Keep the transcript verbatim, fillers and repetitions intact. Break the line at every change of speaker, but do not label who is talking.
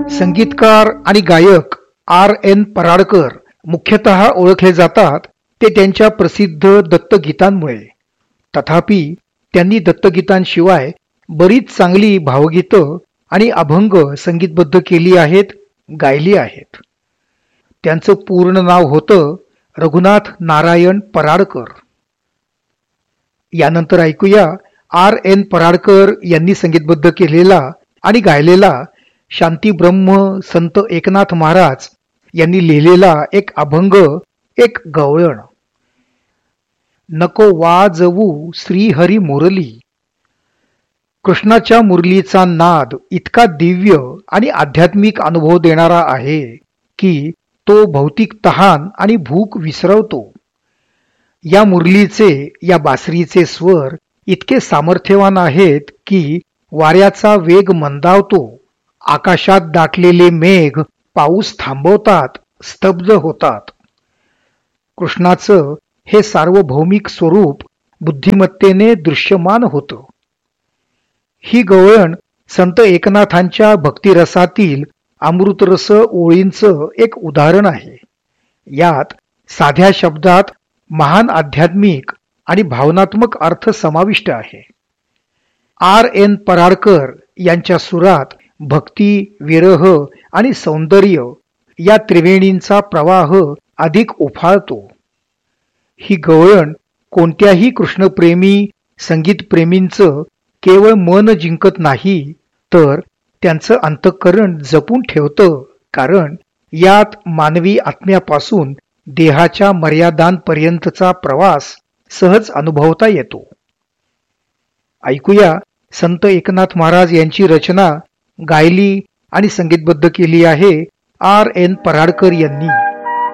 संगीतकार आणि गायक आर एन पराडकर मुख्यतः ओळखले जातात ते त्यांच्या प्रसिद्ध दत्तगीतांमुळे. तथापि त्यांनी दत्तगीतांशिवाय बरीच चांगली भावगीतं आणि अभंग संगीतबद्ध केली आहेत, गायली आहेत. त्यांचं पूर्ण नाव होतं रघुनाथ नारायण पराडकर. यानंतर ऐकूया आर एन पराडकर यांनी संगीतबद्ध केलेला आणि गायलेला शांती ब्रह्म संत एकनाथ महाराज यांनी लिहिलेला एक अभंग, एक गवळण. नको वाजवू श्रीहरी मुरली. कृष्णाच्या मुरलीचा नाद इतका दिव्य आणि आध्यात्मिक अनुभव देणारा आहे की तो भौतिक तहान आणि भूक विसरवतो. या मुरलीचे, या बासरीचे स्वर इतके सामर्थ्यवान आहेत की वाऱ्याचा वेग मंदावतो. आकाशात दाटलेले मेघ पाऊस थांबवतात, स्तब्ध होतात. कृष्णाचं हे सार्वभौमिक स्वरूप बुद्धिमत्तेने दृश्यमान होतं. ही गवळण संत एकनाथांच्या भक्तिरसातील अमृतरस ओळींचं एक उदाहरण आहे. यात साध्या शब्दात महान आध्यात्मिक आणि भावनात्मक अर्थ समाविष्ट आहे. आर एन पराडकर यांच्या सुरात भक्ती, विरह आणि सौंदर्य या त्रिवेणींचा प्रवाह अधिक उफाळतो. ही गवळण कोणत्याही कृष्णप्रेमी संगीतप्रेमींचं केवळ मन जिंकत नाही, तर त्यांचं अंतःकरण जपून ठेवतं, कारण यात मानवी आत्म्यापासून देहाच्या मर्यादांपर्यंतचा प्रवास सहज अनुभवता येतो. ऐकूया संत एकनाथ महाराज यांची रचना गायली आणि संगीतबद्ध केली आहे आर एन पराडकर यांनी.